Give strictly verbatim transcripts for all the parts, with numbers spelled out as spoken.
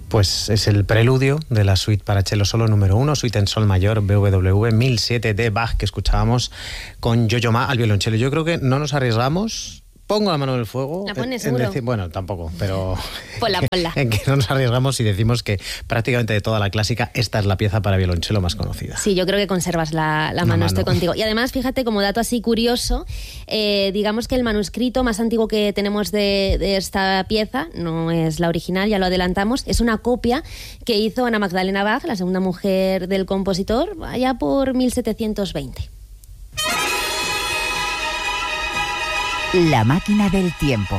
Pues es el preludio de la suite para cello solo número uno, suite en sol mayor, B W V mil siete de Bach, que escuchábamos con Yo-Yo Ma al violonchelo. Yo creo que no nos arriesgamos. Pongo la mano en el fuego. ¿La pones en, en seguro? decir, bueno, tampoco, pero Ponla, ponla. en que no nos arriesgamos y decimos que prácticamente de toda la clásica, esta es la pieza para violonchelo más conocida. Sí, yo creo que conservas la, la mano, mano, estoy contigo. Y además, fíjate, como dato así curioso, eh, digamos que el manuscrito más antiguo que tenemos de, de esta pieza, no es la original, ya lo adelantamos, es una copia que hizo Ana Magdalena Bach, la segunda mujer del compositor, allá por mil setecientos veinte. La máquina del tiempo.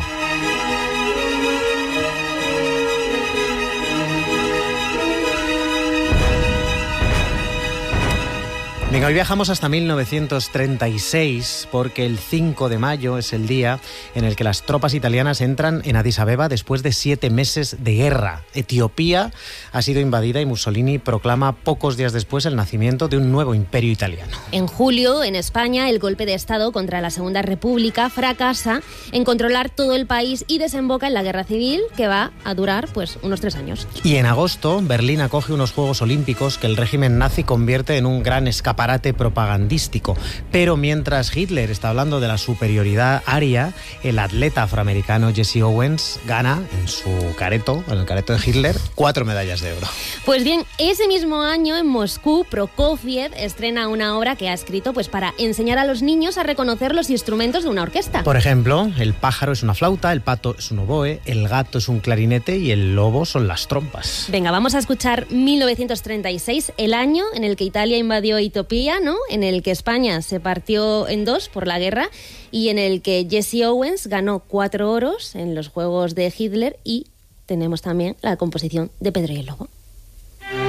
Venga, hoy viajamos hasta mil novecientos treinta y seis porque el cinco de mayo es el día en el que las tropas italianas entran en Addis Abeba después de siete meses de guerra. Etiopía ha sido invadida y Mussolini proclama pocos días después el nacimiento de un nuevo imperio italiano. En julio, en España, el golpe de Estado contra la Segunda República fracasa en controlar todo el país y desemboca en la guerra civil, que va a durar pues unos tres años. Y en agosto, Berlín acoge unos Juegos Olímpicos que el régimen nazi convierte en un gran escaparate propagandístico. Pero mientras Hitler está hablando de la superioridad aria, el atleta afroamericano Jesse Owens gana en su careto, en el careto de Hitler, cuatro medallas de oro. Pues bien, ese mismo año en Moscú, Prokofiev estrena una obra que ha escrito pues para enseñar a los niños a reconocer los instrumentos de una orquesta. Por ejemplo, el pájaro es una flauta, el pato es un oboe, el gato es un clarinete y el lobo son las trompas. Venga, vamos a escuchar mil novecientos treinta y seis, el año en el que Italia invadió Etiopía, ¿no? En el que España se partió en dos por la guerra y en el que Jesse Owens ganó cuatro oros en los Juegos de Hitler, y tenemos también la composición de Pedro y el Lobo.